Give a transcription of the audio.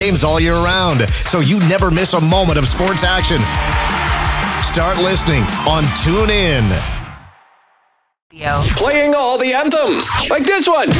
games all year round, so you never miss a moment of sports action. Start listening on TuneIn. Playing all the anthems, like this one.